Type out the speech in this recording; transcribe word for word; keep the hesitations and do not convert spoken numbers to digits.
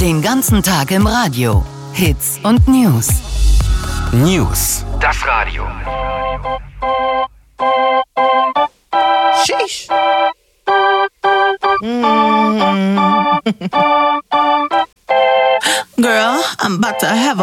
Den ganzen Tag im Radio. Hits und News. News. Das Radio. Sheesh. Mm. Girl, I'm about to have a